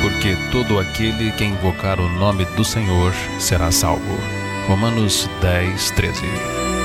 porque todo aquele que invocar o nome do Senhor será salvo. Romanos 10:13.